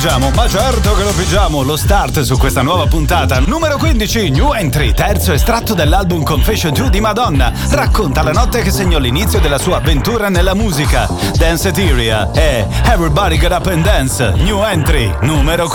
pigiamo? Ma certo che lo pigiamo. Lo start su questa nuova puntata. Numero 15, New Entry, terzo estratto dall'album Confession 2 di Madonna. Racconta la notte che segnò l'inizio della sua avventura nella musica. Danceteria e Everybody Get Up and Dance. New Entry, numero 15.